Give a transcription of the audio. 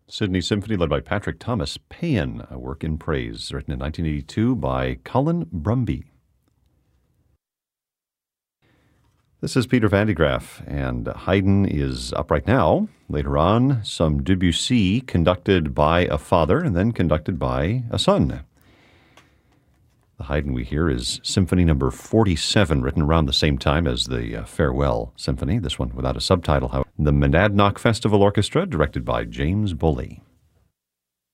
Sydney Symphony led by Patrick Thomas, Paean, a work in praise, written in 1982 by Colin Brumby. This is Peter Van de Graaff, and Haydn is up right now. Later on, some Debussy conducted by a father and then conducted by a son. The Haydn we hear is Symphony number 47, written around the same time as the Farewell Symphony, this one without a subtitle, however. The Monadnock Festival Orchestra, directed by James Bully.